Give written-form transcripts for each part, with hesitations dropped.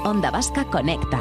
Onda Vasca Conecta.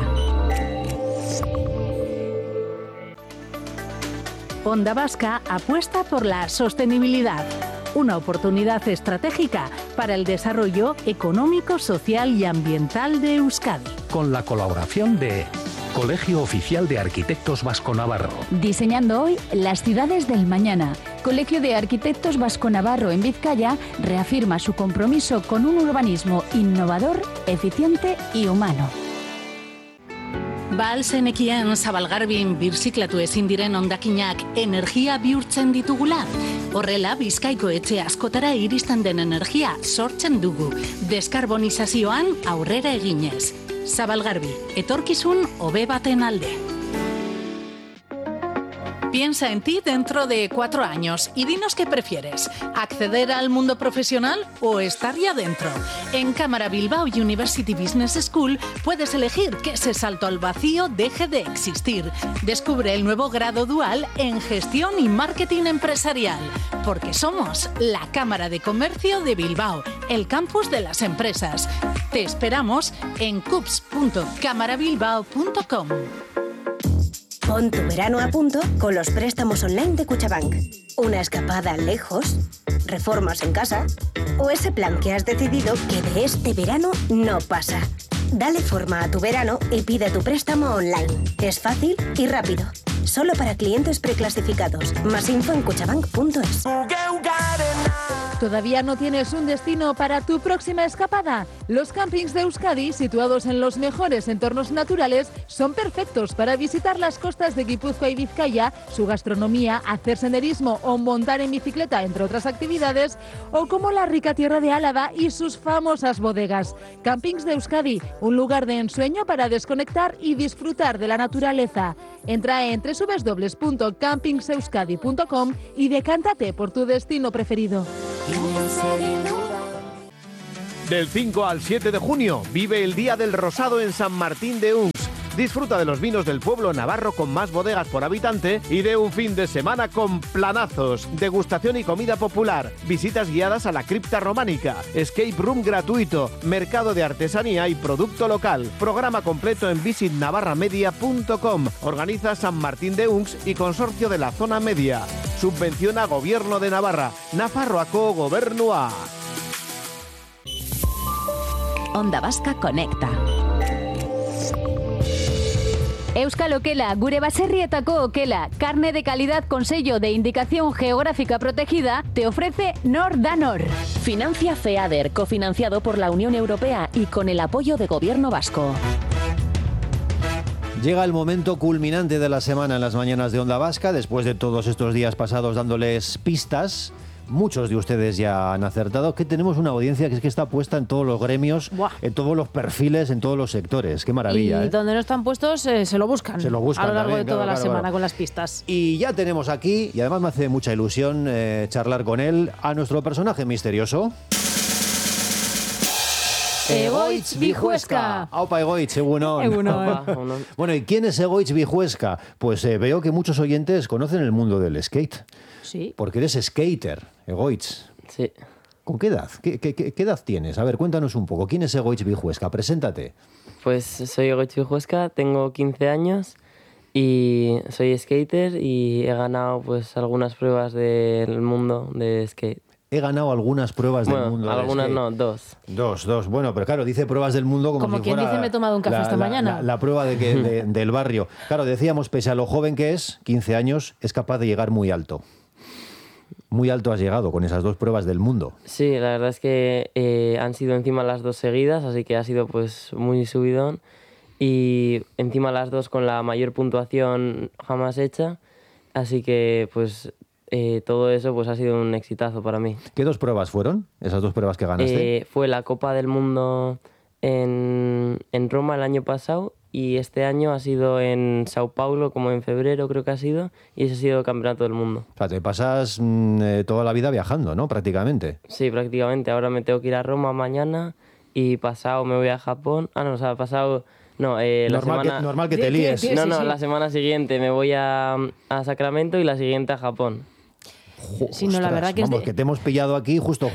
Onda Vasca apuesta por la sostenibilidad, una oportunidad estratégica para el desarrollo económico, social y ambiental de Euskadi. Con la colaboración de Colegio Oficial de Arquitectos Vasco-Navarro. Diseñando hoy las ciudades del mañana. Colegio de Arquitectos Vasco-Navarro en Vizcaya reafirma su compromiso con un urbanismo innovador, eficiente y humano. Ba al zenekien Zabalgarbin birziklatu ezin diren hondakinak energia bihurtzen ditugula. Horrela, Bizkaiko etxe askotara iristen den energia sortzen dugu. Deskarbonizazioan aurrera eginez. Zabalgarbi, etorkizun hobe baten alde. Piensa en ti dentro de 4 años y dinos qué prefieres, acceder al mundo profesional o estar ya dentro. En Cámara Bilbao University Business School puedes elegir que ese salto al vacío deje de existir. Descubre el nuevo grado dual en Gestión y Marketing Empresarial, porque somos la Cámara de Comercio de Bilbao, el campus de las empresas. Te esperamos en cups.camarabilbao.com. Pon tu verano a punto con los préstamos online de Kutxabank. Una escapada lejos, reformas en casa o ese plan que has decidido que de este verano no pasa. Dale forma a tu verano y pide tu préstamo online. Es fácil y rápido. Solo para clientes preclasificados. Más info en kutxabank.es. ¿Todavía no tienes un destino para tu próxima escapada? Los campings de Euskadi, situados en los mejores entornos naturales, son perfectos para visitar las costas de Guipúzcoa y Vizcaya, su gastronomía, hacer senderismo o montar en bicicleta, entre otras actividades, o como la rica tierra de Álava y sus famosas bodegas. Campings de Euskadi, un lugar de ensueño para desconectar y disfrutar de la naturaleza. Entra en www.campingseuskadi.com y decántate por tu destino preferido. Del 5 al 7 de junio, vive el Día del Rosado en San Martín de Uns. Disfruta de los vinos del pueblo navarro con más bodegas por habitante y de un fin de semana con planazos, degustación y comida popular, visitas guiadas a la cripta románica, escape room gratuito, mercado de artesanía y producto local. Programa completo en visitnavarramedia.com. Organiza San Martín de Uns y Consorcio de la Zona Media. Subvenciona Gobierno de Navarra. Nafarroako Gobernua. Onda Vasca Conecta. Euskal Okela, gure baserrietako okela, carne de calidad con sello de indicación geográfica protegida, te ofrece Nor da Nor. Financia FEADER, cofinanciado por la Unión Europea y con el apoyo de Gobierno Vasco. Llega el momento culminante de la semana en las mañanas de Onda Vasca, después de todos estos días pasados dándoles pistas. Muchos de ustedes ya han acertado que tenemos una audiencia que está puesta en todos los gremios, en todos los perfiles, en todos los sectores. ¡Qué maravilla! Y donde no están puestos se lo buscan. A lo largo también, de toda la semana con las pistas. Y ya tenemos aquí, y además me hace mucha ilusión charlar con él, a nuestro personaje misterioso. Egoitz Bijueska. Aupa Egoitz, egunon. Bueno, ¿y quién es Egoitz Bijueska? Pues veo que muchos oyentes conocen el mundo del skate. Sí. Porque eres skater, Egoitz. Sí. ¿Con qué edad? ¿Qué edad tienes? A ver, cuéntanos un poco. ¿Quién es Egoitz Bijueska? Preséntate. Pues soy Egoitz Bijueska, tengo 15 años y soy skater y he ganado pues algunas pruebas del mundo de skate. He ganado algunas pruebas del mundo. Algunas no, dos. Dos. Bueno, pero claro, dice pruebas del mundo como si quien fuera dice me he tomado un café esta mañana. La prueba del barrio. Claro, decíamos, pese a lo joven que es, 15 años, es capaz de llegar muy alto. Muy alto has llegado con esas dos pruebas del mundo. Sí, la verdad es que han sido encima las dos seguidas, así que ha sido pues muy subidón. Y encima las dos con la mayor puntuación jamás hecha. Así que pues todo eso pues ha sido un exitazo para mí. ¿Qué dos pruebas fueron? Esas dos pruebas que ganaste. Fue la Copa del Mundo en Roma el año pasado. Y este año ha sido en Sao Paulo, como en febrero creo que ha sido, y ese ha sido el Campeonato del Mundo. O sea, te pasas toda la vida viajando, ¿no? Prácticamente. Sí, prácticamente. Ahora me tengo que ir a Roma mañana y pasado me voy a Japón. La semana... normal que te líes. La semana siguiente me voy a Sacramento y la siguiente a Japón. Sí, no, la verdad que vamos, que te hemos pillado aquí justo.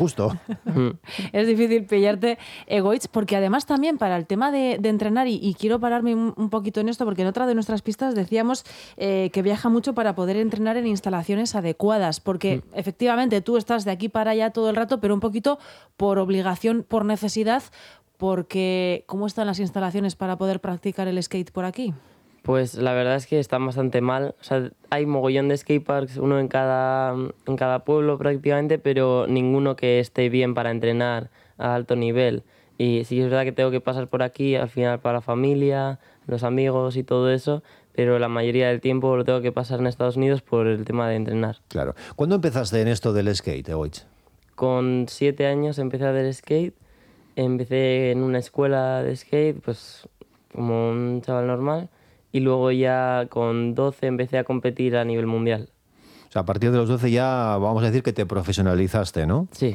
Es difícil pillarte, Egoitz, porque además también para el tema de entrenar, y quiero pararme un poquito en esto, porque en otra de nuestras pistas decíamos que viaja mucho para poder entrenar en instalaciones adecuadas, porque efectivamente tú estás de aquí para allá todo el rato, pero un poquito por obligación, por necesidad, porque ¿cómo están las instalaciones para poder practicar el skate por aquí? Pues la verdad es que están bastante mal. O sea, hay mogollón de skateparks, uno en cada pueblo prácticamente, pero ninguno que esté bien para entrenar a alto nivel. Y sí que es verdad que tengo que pasar por aquí al final para la familia, los amigos y todo eso, pero la mayoría del tiempo lo tengo que pasar en Estados Unidos por el tema de entrenar. Claro. ¿Cuándo empezaste en esto del skate, Egoitz? Con 7 años empecé a hacer skate. Empecé en una escuela de skate, pues como un chaval normal. Y luego ya con 12 empecé a competir a nivel mundial. O sea, a partir de los 12 ya vamos a decir que te profesionalizaste, ¿no? Sí.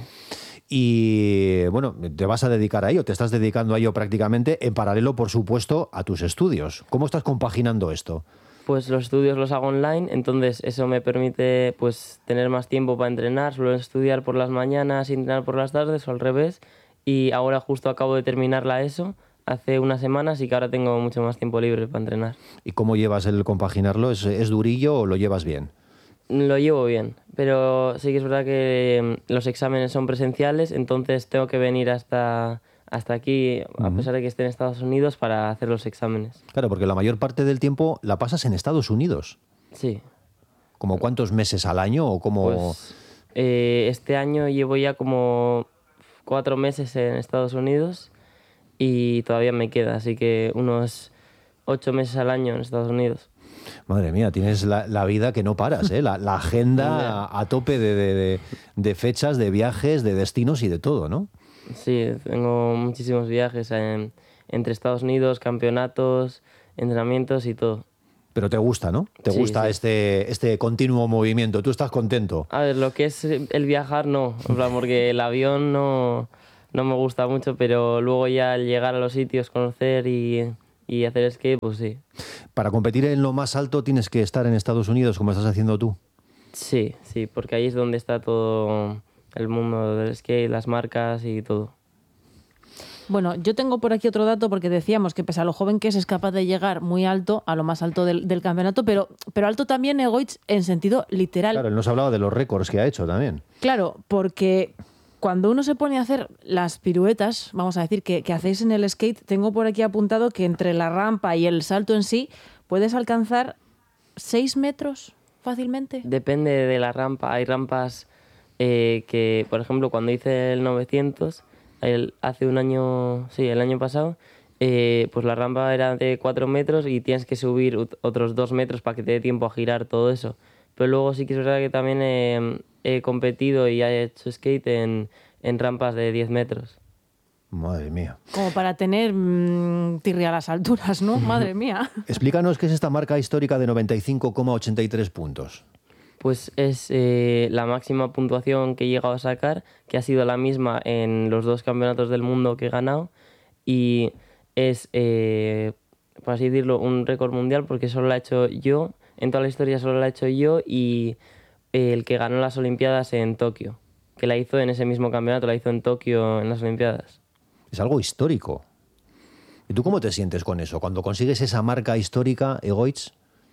Y bueno, te vas a dedicar a ello, te estás dedicando a ello prácticamente en paralelo, por supuesto, a tus estudios. ¿Cómo estás compaginando esto? Pues los estudios los hago online, entonces eso me permite pues tener más tiempo para entrenar. Suelo estudiar por las mañanas y entrenar por las tardes o al revés. Y ahora justo acabo de terminar la ESO. Hace unas semanas y que ahora tengo mucho más tiempo libre para entrenar. ¿Y cómo llevas el compaginarlo? ¿Es durillo o lo llevas bien? Lo llevo bien, pero sí que es verdad que los exámenes son presenciales, entonces tengo que venir hasta aquí, a pesar de que esté en Estados Unidos, para hacer los exámenes. Claro, porque la mayor parte del tiempo la pasas en Estados Unidos. Sí. ¿Como cuántos meses al año o cómo...? Pues, este año llevo ya como 4 meses en Estados Unidos y todavía me queda, así que unos 8 meses al año en Estados Unidos. Madre mía, tienes la vida que no paras, ¿eh? La agenda a tope de fechas, de viajes, de destinos y de todo, ¿no? Sí, tengo muchísimos viajes entre Estados Unidos, campeonatos, entrenamientos y todo. Pero te gusta, ¿no? Te gusta sí. Este continuo movimiento. ¿Tú estás contento? A ver, lo que es el viajar no, en plan, porque el avión no me gusta mucho, pero luego ya al llegar a los sitios, conocer y hacer skate, pues sí. Para competir en lo más alto tienes que estar en Estados Unidos, como estás haciendo tú. Sí, porque ahí es donde está todo el mundo del skate, las marcas y todo. Bueno, yo tengo por aquí otro dato porque decíamos que pese a lo joven que es capaz de llegar muy alto, a lo más alto del campeonato, pero alto también, Egoitz, en sentido literal. Claro, él nos hablaba de los récords que ha hecho también. Claro, porque cuando uno se pone a hacer las piruetas, vamos a decir, que hacéis en el skate, tengo por aquí apuntado que entre la rampa y el salto en sí puedes alcanzar 6 metros fácilmente. Depende de la rampa. Hay rampas que, por ejemplo, cuando hice el 900... hace un año, sí, el año pasado, pues la rampa era de 4 metros y tienes que subir otros 2 metros para que te dé tiempo a girar todo eso. Pero luego sí que es verdad que también he competido y he hecho skate en rampas de 10 metros. Madre mía. Como para tener tirria a las alturas, ¿no? Madre mía. Explícanos qué es esta marca histórica de 95,83 puntos. Pues es la máxima puntuación que he llegado a sacar, que ha sido la misma en los 2 campeonatos del mundo que he ganado, y es, por así decirlo, un récord mundial porque solo lo he hecho yo, en toda la historia solo lo he hecho yo y el que ganó las Olimpiadas en Tokio, que la hizo en ese mismo campeonato, la hizo en Tokio en las Olimpiadas. Es algo histórico. ¿Y tú cómo te sientes con eso? Cuando consigues esa marca histórica, Egoitz,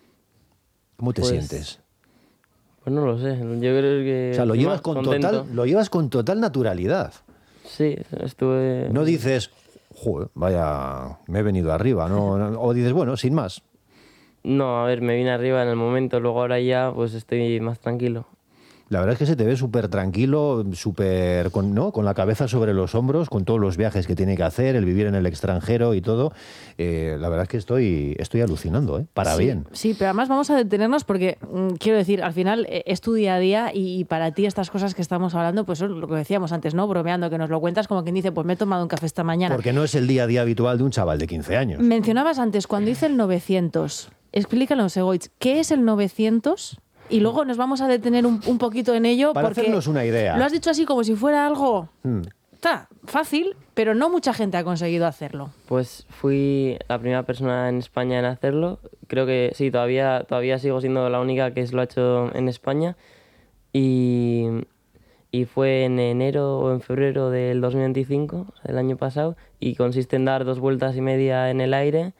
¿cómo te sientes? Pues no lo sé, yo creo que... O sea, lo llevas con total naturalidad. Sí, estuve... No dices, joder, vaya, me he venido arriba, ¿no? O dices, bueno, sin más. No, a ver, me vine arriba en el momento, luego ahora ya pues estoy más tranquilo. La verdad es que se te ve súper tranquilo, súper con la cabeza sobre los hombros, con todos los viajes que tiene que hacer, el vivir en el extranjero y todo. La verdad es que estoy alucinando, para bien. Sí, pero además vamos a detenernos porque, quiero decir, al final es tu día a día y para ti estas cosas que estamos hablando, pues son lo que decíamos antes, ¿no? Bromeando, que nos lo cuentas como quien dice, pues me he tomado un café esta mañana. Porque no es el día a día habitual de un chaval de 15 años. Mencionabas antes, cuando hice el 900, explícanos, Egoitz, ¿qué es el 900? Y luego nos vamos a detener un poquito en ello. Para porque hacernos una idea. Lo has dicho así como si fuera algo fácil, pero no mucha gente ha conseguido hacerlo. Pues fui la primera persona en España en hacerlo. Creo que sí, todavía sigo siendo la única que lo ha hecho en España. y fue en enero o en febrero del 2025, el año pasado, y consiste en dar 2 vueltas y media en el aire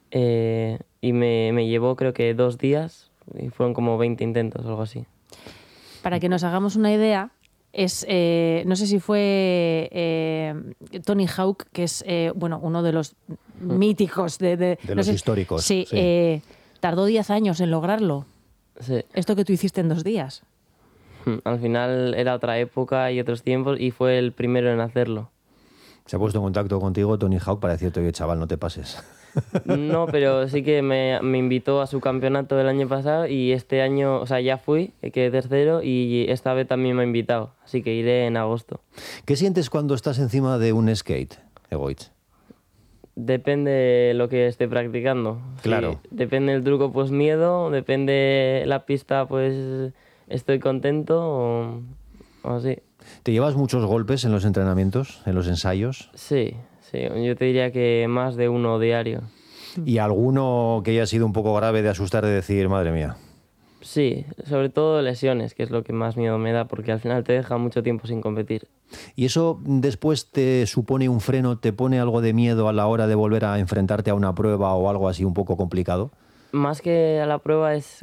y me llevó creo que 2 días y fueron como 20 intentos o algo así. Para que nos hagamos una idea, no sé si fue Tony Hawk, que es uno de los míticos de los históricos. Sí, sí. Tardó 10 años en lograrlo. Sí. Esto que tú hiciste en 2 días. Al final era otra época y otros tiempos y fue el primero en hacerlo. ¿Se ha puesto en contacto contigo Tony Hawk para decirte, oye, chaval, no te pases? No, pero sí que me invitó a su campeonato del año pasado y este año, o sea, ya fui, quedé tercero y esta vez también me ha invitado, así que iré en agosto. ¿Qué sientes cuando estás encima de un skate, Egoitz? Depende de lo que esté practicando. Claro. Sí, depende del truco, pues miedo, depende la pista, pues estoy contento o así. ¿Te llevas muchos golpes en los entrenamientos, en los ensayos? Sí, yo te diría que más de uno diario. ¿Y alguno que haya sido un poco grave de asustar, de decir, madre mía? Sí, sobre todo lesiones, que es lo que más miedo me da, porque al final te deja mucho tiempo sin competir. ¿Y eso después te supone un freno, te pone algo de miedo a la hora de volver a enfrentarte a una prueba o algo así un poco complicado? Más que a la prueba es,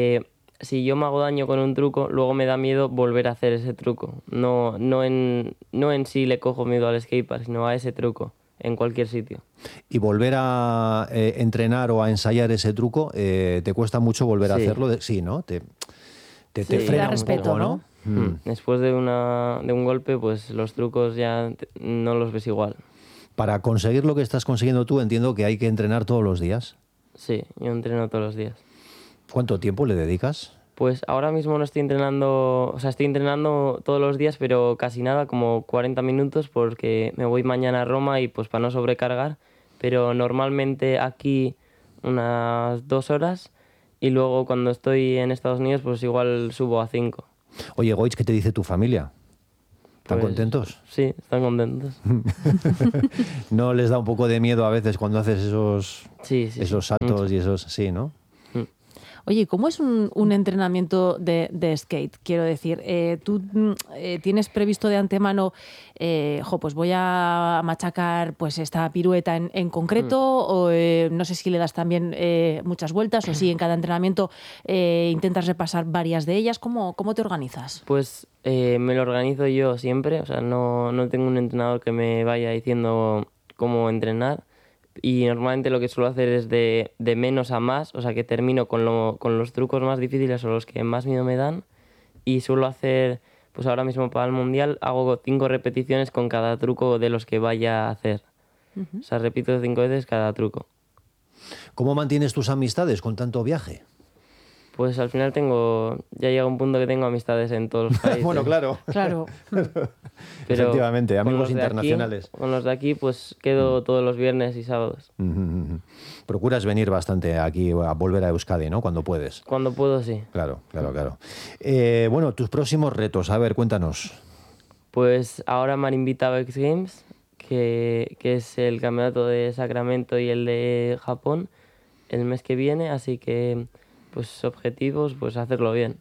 si yo me hago daño con un truco, luego me da miedo volver a hacer ese truco. No en sí le cojo miedo al skatepark, sino a ese truco, en cualquier sitio. ¿Y volver a entrenar o a ensayar ese truco, te cuesta mucho volver a hacerlo? Sí, ¿no? Te frena un poco, ¿no? Después de un golpe, pues los trucos ya no los ves igual. Para conseguir lo que estás consiguiendo tú, entiendo que hay que entrenar todos los días. Sí, yo entreno todos los días. ¿Cuánto tiempo le dedicas? Pues ahora mismo no estoy entrenando, o sea, estoy entrenando todos los días, pero casi nada, como 40 minutos, porque me voy mañana a Roma y pues para no sobrecargar, pero normalmente aquí unas 2 horas y luego cuando estoy en Estados Unidos pues igual subo a 5. Oye, Goitz, ¿qué te dice tu familia? ¿Están contentos? Sí, están contentos. ¿No les da un poco de miedo a veces cuando haces esos saltos mucho. Y esos... Sí, ¿no? Oye, ¿cómo es un entrenamiento de skate? Quiero decir, ¿tú tienes previsto de antemano, pues voy a machacar pues esta pirueta en concreto? O no sé si le das también muchas vueltas o si en cada entrenamiento intentas repasar varias de ellas. ¿Cómo te organizas? Pues me lo organizo yo siempre, o sea, no tengo un entrenador que me vaya diciendo cómo entrenar. Y normalmente lo que suelo hacer es de menos a más, o sea que termino con los trucos más difíciles o los que más miedo me dan y suelo hacer, pues ahora mismo para el Mundial hago 5 repeticiones con cada truco de los que vaya a hacer. O sea, repito 5 veces cada truco. ¿Cómo mantienes tus amistades con tanto viaje? Pues al final ya llega un punto que tengo amistades en todos los países. Bueno, claro. Claro. Pero efectivamente, amigos internacionales. Con los de aquí pues quedo todos los viernes y sábados. Procuras venir bastante aquí a volver a Euskadi, ¿no? Cuando puedes. Cuando puedo, sí. Claro. Bueno, tus próximos retos, a ver, cuéntanos. Pues ahora me han invitado a X Games, que es el campeonato de Sacramento y el de Japón, el mes que viene, así que pues objetivos, pues hacerlo bien.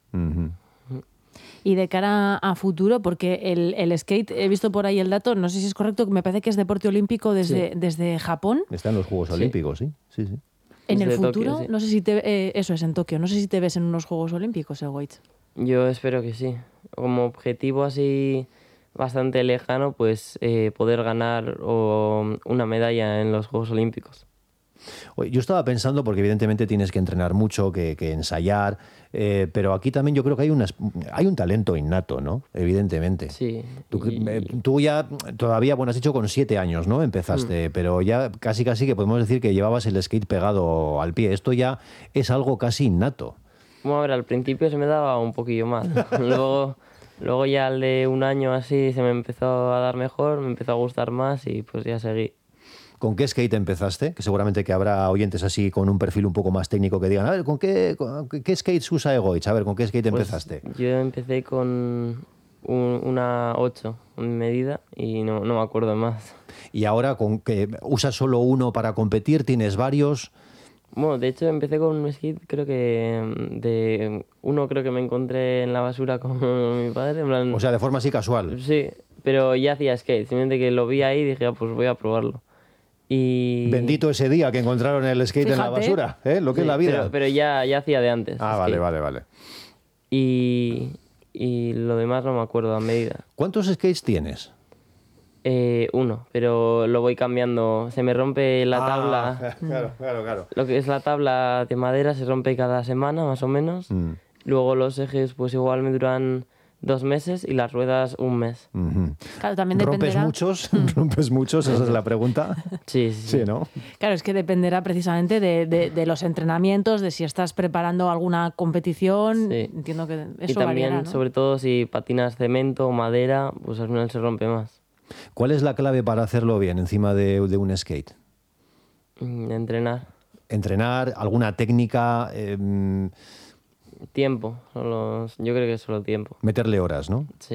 Y de cara a futuro, porque el skate, he visto por ahí el dato, no sé si es correcto, que me parece que es deporte olímpico desde Japón. Está en los Juegos Olímpicos, sí. En el futuro, Tokio, sí. No sé si eso es en Tokio, no sé si te ves en unos Juegos Olímpicos, Egoitz. Yo espero que sí. Como objetivo así bastante lejano, pues poder ganar una medalla en los Juegos Olímpicos. Yo estaba pensando, porque evidentemente tienes que entrenar mucho, que ensayar, pero aquí también yo creo que hay un talento innato, ¿no? Evidentemente. Sí. Tú ya todavía, has dicho con 7 años, ¿no? Empezaste, pero ya casi que podemos decir que llevabas el skate pegado al pie. Esto ya es algo casi innato. Bueno, a ver, al principio se me daba un poquillo más. Luego ya al de un año así se me empezó a dar mejor, me empezó a gustar más y pues ya seguí. ¿Con qué skate empezaste? Que seguramente que habrá oyentes así con un perfil un poco más técnico que digan, a ver, ¿con qué skates usa Egoitz? A ver, ¿con qué skate empezaste? Yo empecé con una 8 en medida y no me acuerdo más. ¿Y ahora con que usas solo uno para competir? ¿Tienes varios? Bueno, de hecho empecé con un skate, creo que creo que me encontré en la basura con mi padre. En plan, O sea, de forma así casual. sí, pero ya hacía skate, simplemente que lo vi ahí y dije, pues voy a probarlo. Y... Bendito ese día que encontraron el skate en la basura, ¿eh? Lo que es la vida. Pero ya hacía de antes. Vale, skate. vale. Y lo demás no me acuerdo a medida. ¿Cuántos skates tienes? Uno, pero lo voy cambiando. Se me rompe la tabla. Claro. Lo que es la tabla de madera se rompe cada semana, más o menos. Luego los ejes, pues igual me duran 2 meses y las ruedas 1 mes. Claro, también ¿Rompes dependerá... ¿Rompes muchos? Esa es la pregunta. Sí, ¿no? Claro, es que dependerá precisamente de los entrenamientos, de si estás preparando alguna competición. Sí. Entiendo que eso y también, variará, ¿no? sobre todo, si patinas cemento o madera, pues al final se rompe más. ¿Cuál es la clave para hacerlo bien encima de un skate? Entrenar. ¿Entrenar? ¿Alguna técnica? Tiempo. Yo creo que es solo tiempo. Meterle horas, ¿no? Sí.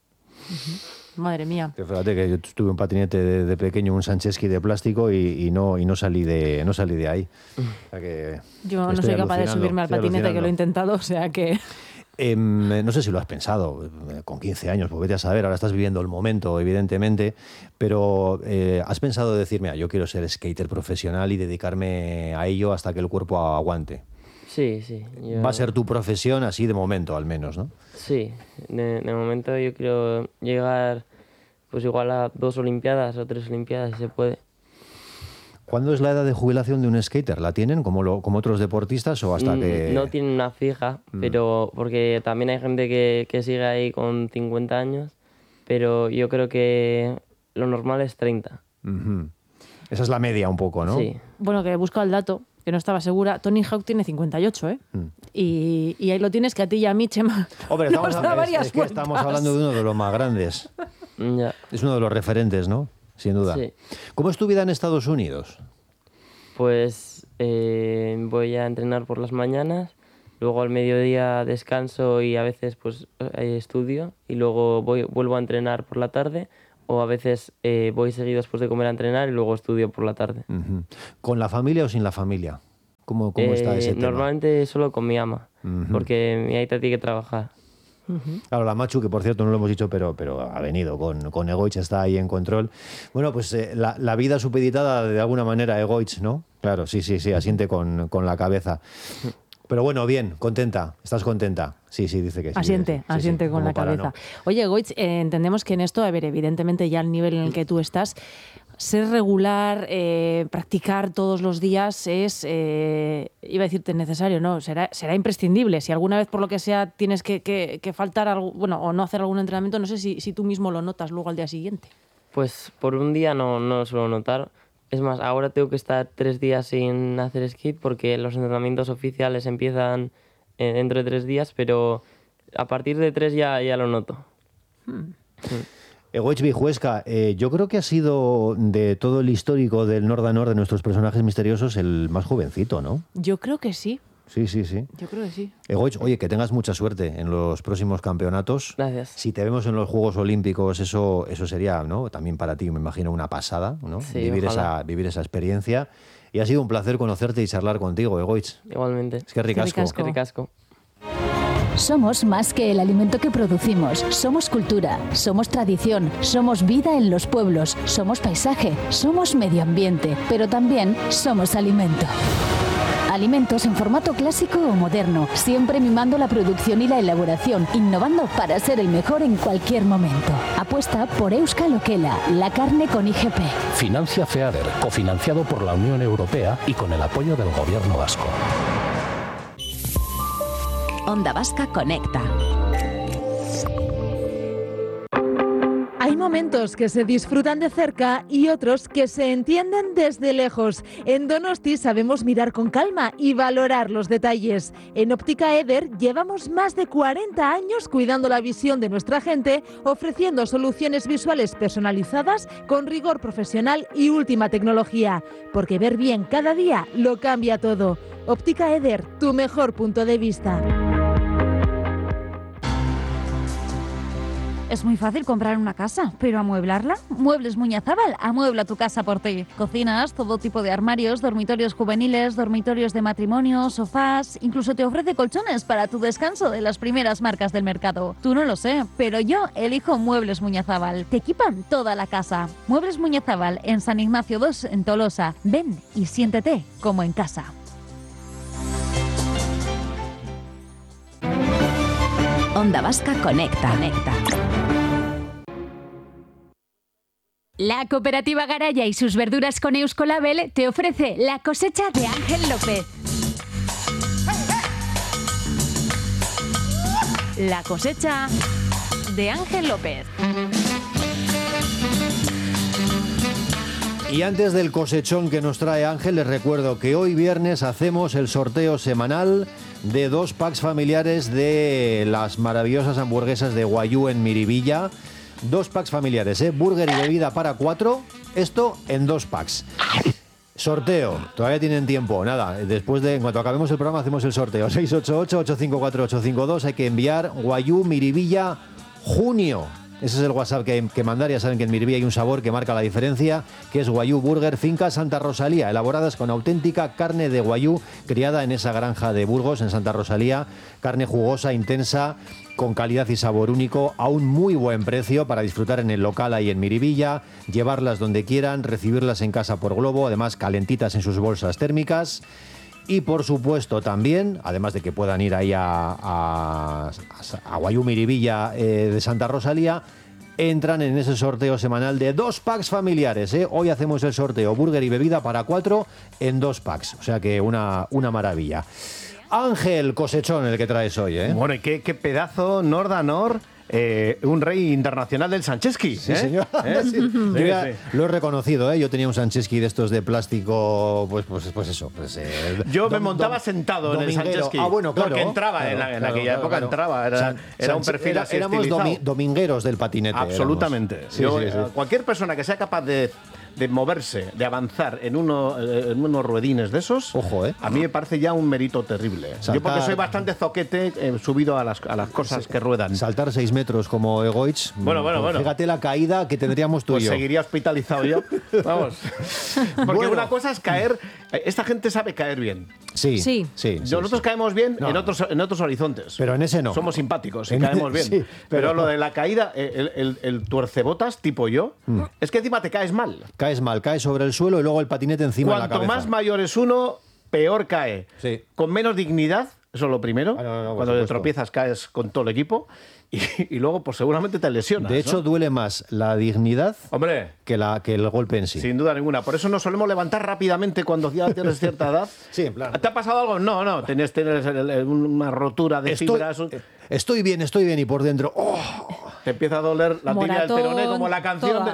Madre mía. Que fíjate que yo tuve un patinete de pequeño, un Sancheski de plástico y no salí de ahí. O sea que Yo no soy capaz de subirme al patinete, que lo he intentado, o sea que... no sé si lo has pensado, con 15 años, pues vete a saber, ahora estás viviendo el momento, evidentemente, pero ¿has pensado decir, mira, yo quiero ser skater profesional y dedicarme a ello hasta que el cuerpo aguante? Sí. Va a ser tu profesión así de momento, al menos, ¿no? Sí, de momento yo quiero llegar pues igual a 2 Olimpiadas o 3 Olimpiadas, si se puede. ¿Cuándo es la edad de jubilación de un skater? ¿La tienen como otros deportistas o hasta que...? No tienen una fija, pero porque también hay gente que sigue ahí con 50 años, pero yo creo que lo normal es 30. Esa es la media un poco, ¿no? Sí. Bueno, que he buscado el dato, que no estaba segura. Tony Hawk tiene 58, ¿eh? Y ahí lo tienes, que a ti y a mí, Chema. Hombre, estamos hablando de uno de los más grandes. Ya. Es uno de los referentes, ¿no? Sin duda. Sí. ¿Cómo es tu vida en Estados Unidos? Pues voy a entrenar por las mañanas, luego al mediodía descanso y a veces pues estudio y luego vuelvo a entrenar por la tarde o a veces voy seguido después de comer a entrenar y luego estudio por la tarde. ¿Con la familia o sin la familia? ¿Cómo está ese tema? Normalmente solo con mi ama, porque mi aita tiene que trabajar. Claro, la Machu, que por cierto no lo hemos dicho, pero ha venido con Egoitz, está ahí en control. Bueno, pues la vida supeditada de alguna manera a Egoitz, ¿no? Claro, sí, asiente con la cabeza. Pero bueno, bien, contenta, ¿estás contenta? Sí, dice que sí. Asiente con la cabeza. No. Oye, Egoitz, entendemos que en esto, a ver, evidentemente ya al nivel en el que tú estás, ser regular, practicar todos los días es, iba a decirte necesario, no, será imprescindible. Si alguna vez por lo que sea tienes que faltar algo, bueno, o no hacer algún entrenamiento, no sé si tú mismo lo notas luego al día siguiente. Pues por un día no lo suelo notar. Es más, ahora tengo que estar 3 días sin hacer skate porque los entrenamientos oficiales empiezan dentro de 3 días, pero a partir de 3 ya lo noto. Egoitz Vijuesca, yo creo que ha sido de todo el histórico del Nord a Nord de nuestros personajes misteriosos el más jovencito, ¿no? Yo creo que sí. Sí. Yo creo que sí. Egoitz, oye, que tengas mucha suerte en los próximos campeonatos. Gracias. Si te vemos en los Juegos Olímpicos, eso sería, ¿no? También para ti, me imagino, una pasada, ¿no? Sí, vivir esa experiencia. Y ha sido un placer conocerte y charlar contigo, Egoitz. Igualmente. Es que ricasco. Somos más que el alimento que producimos. Somos cultura, somos tradición, somos vida en los pueblos, somos paisaje, somos medio ambiente, pero también somos alimento. Alimentos en formato clásico o moderno, siempre mimando la producción y la elaboración, innovando para ser el mejor en cualquier momento. Apuesta por Euskal Okela, la carne con IGP. Financia FEADER, cofinanciado por la Unión Europea y con el apoyo del Gobierno vasco. Onda Vasca Conecta. Hay momentos que se disfrutan de cerca y otros que se entienden desde lejos. En Donosti sabemos mirar con calma y valorar los detalles. En Óptica Eder llevamos más de 40 años cuidando la visión de nuestra gente, ofreciendo soluciones visuales personalizadas con rigor profesional y última tecnología. Porque ver bien cada día lo cambia todo. Óptica Eder, tu mejor punto de vista. Es muy fácil comprar una casa, pero ¿amueblarla? Muebles Muñazábal amuebla tu casa por ti. Cocinas, todo tipo de armarios, dormitorios juveniles, dormitorios de matrimonio, sofás, incluso te ofrece colchones para tu descanso de las primeras marcas del mercado. Tú no lo sé, pero yo elijo Muebles Muñazábal. Te equipan toda la casa. Muebles Muñazábal en San Ignacio 2 en Tolosa. Ven y siéntete como en casa. Onda Vasca Conecta. La cooperativa Garaya y sus verduras con Euskolabel te ofrece la cosecha de Ángel López. La cosecha de Ángel López. Y antes del cosechón que nos trae Ángel, les recuerdo que hoy viernes hacemos el sorteo semanal de 2 packs familiares de las maravillosas hamburguesas de Guayú en Miribilla. 2 packs familiares, burger y bebida para 4, esto en 2 packs. Sorteo, todavía tienen tiempo, nada, después en cuanto acabemos el programa hacemos el sorteo. 688-854-852, hay que enviar Guayú, Miribilla, junio. Ese es el WhatsApp que hay que mandar. Ya saben que en Miribilla hay un sabor que marca la diferencia, que es Guayú Burger, finca Santa Rosalía, elaboradas con auténtica carne de Guayú, criada en esa granja de Burgos, en Santa Rosalía. Carne jugosa, intensa, con calidad y sabor único, a un muy buen precio para disfrutar en el local ahí en Miribilla, llevarlas donde quieran, recibirlas en casa por globo, además calentitas en sus bolsas térmicas. Y por supuesto también, además de que puedan ir ahí a Guayú Miribilla de Santa Rosalía, entran en ese sorteo semanal de 2 packs familiares. Hoy hacemos el sorteo burger y bebida para 4 en 2 packs. O sea que una maravilla. Ángel, cosechón el que traes hoy. Bueno, y qué pedazo, Nordanor. Un rey internacional del Sancheski. Sí, señor. Sí. Yo ya lo he reconocido, yo tenía un Sancheski de estos de plástico, pues eso. Yo me montaba sentado en el Sancheski. Bueno, claro. Porque entraba, en aquella época entraba. Era un perfil así éramos domingueros del patinete. Absolutamente. Sí. Cualquier persona que sea capaz de moverse, de avanzar en unos ruedines de esos, ojo, a mí me parece ya un mérito terrible. Yo porque soy bastante zoquete, subido a las cosas que ruedan. Saltar 6 metros como Egoitz. Bueno. Fíjate la caída que tendríamos tú y yo. Pues seguiría hospitalizado yo. Vamos. Porque una cosa es caer. Esta gente sabe caer bien. Sí. Nosotros caemos bien en otros horizontes. Pero en ese no. Somos simpáticos y caemos bien. Sí, pero lo de la caída, el tuercebotas tipo yo, es que encima te caes mal. Caes sobre el suelo y luego el patinete encima de la cabeza. Cuanto más mayor es uno, peor cae. Sí. Con menos dignidad, eso es lo primero. Cuando te tropiezas, caes con todo el equipo. Y luego, pues seguramente te lesionas. De hecho, duele más la dignidad que el golpe en sí. Sin duda ninguna. Por eso nos solemos levantar rápidamente cuando ya tienes cierta edad. Sí, en plan. ¿Te ha pasado algo? No. Tienes una rotura de fibras. Estoy bien. Y por dentro. Te empieza a doler la tibia del peroné, como la canción.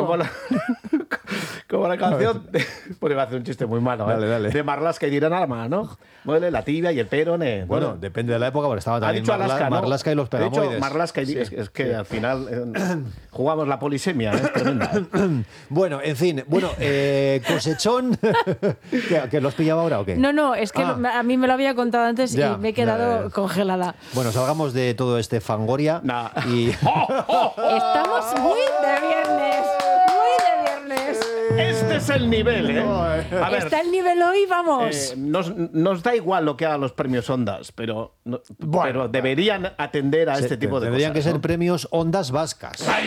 Como la canción. Pues iba a hacer un chiste muy malo. Dale. De Marlaska y Dirán Alma, ¿no? Muele la tibia y el peroné. Bueno, depende de la época, porque estaba también Marlaska y los pegamoides. De hecho, Marlaska es que al final jugamos la polisemia. Es tremenda. Bueno, en fin. Cosechón. ¿Que lo has pillado ahora o qué? No, es que a mí me lo había contado antes y me he quedado congelada. Bueno, salgamos de todo este fangoria y... Estamos muy de viernes. Este es el nivel, A ver, está el nivel hoy, vamos. Nos da igual lo que hagan los premios Ondas, pero deberían atender a este tipo de cosas. Tendrían que ser premios Ondas Vascas. Ahí.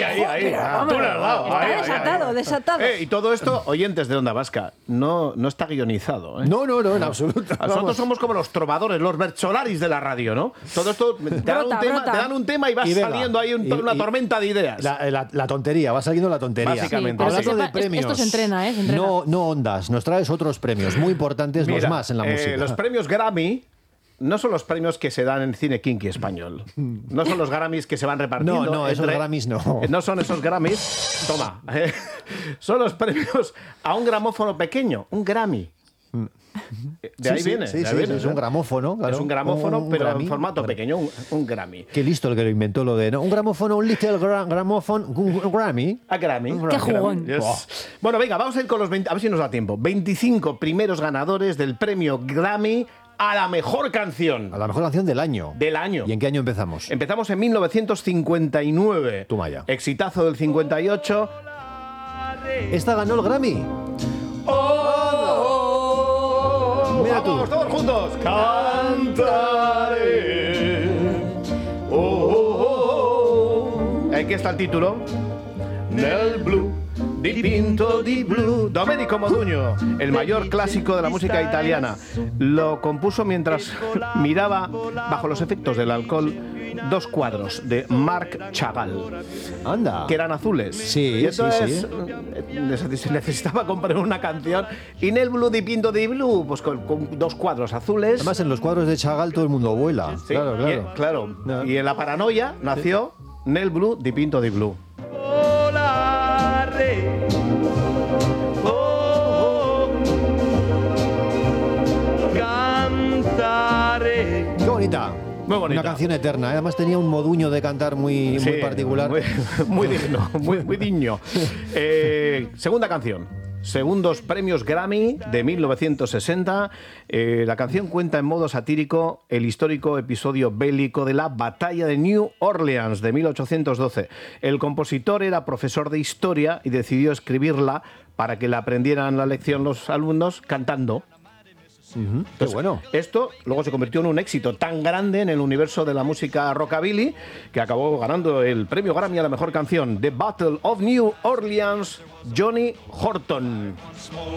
Está desatado. Y todo esto, oyentes de Onda Vasca, no está guionizado. No, en absoluto. Nosotros somos como los trovadores, los bercholaris de la radio, ¿no? Todo esto te dan un tema y vas saliendo ahí una tormenta de ideas. La tontería, va saliendo la tontería. Básicamente. Hablando de premios. Esto se entrena, se entrena. No Ondas, nos traes otros premios muy importantes, los más en la música. Los premios Grammy no son los premios que se dan en cine kinky español. No son los Grammys que se van repartiendo. No, esos Grammys no. No son esos Grammys. Toma. Son los premios a un gramófono pequeño, un Grammy. De ahí viene. Es un gramófono. Claro. Es un gramófono, pero Grammy, en formato pequeño, un Grammy. Qué listo el que lo inventó lo de, ¿no? Un gramófono, un little gramófono, un Grammy. A Grammy. Qué jugón. Yes. Bueno, venga, vamos a ir con los 20, a ver si nos da tiempo. 25 primeros ganadores del premio Grammy a la mejor canción. A la mejor canción del año. Del año. ¿Y en qué año empezamos? Empezamos en 1959. Toma ya. Exitazo del 58. Esta ganó el Grammy. Mira tú. Vamos todos juntos. Cantaré. Aquí está el título. Nel blu, dipinto di blu. Domenico Modugno, el mayor clásico de la música italiana. Lo compuso mientras miraba, bajo los efectos del alcohol, 2 cuadros de Marc Chagall. Anda. Que eran azules. Sí, y entonces sí. necesitaba comprar una canción. Y Nel blu dipinto di blu, pues con 2 cuadros azules. Además, en los cuadros de Chagall todo el mundo vuela. Sí, Claro. claro. Y en la paranoia nació Nel blu dipinto di blu. Qué bonita. Muy bonita. Una canción eterna. Además tenía un moduño de cantar muy particular. Muy digno, muy digno. Segunda canción. Segundos premios Grammy de 1960. La canción cuenta en modo satírico el histórico episodio bélico de la Batalla de New Orleans de 1812. El compositor era profesor de historia y decidió escribirla para que la aprendieran la lección los alumnos cantando. Qué bueno. Esto luego se convirtió en un éxito tan grande en el universo de la música rockabilly que acabó ganando el premio Grammy a la mejor canción. The Battle of New Orleans, Johnny Horton.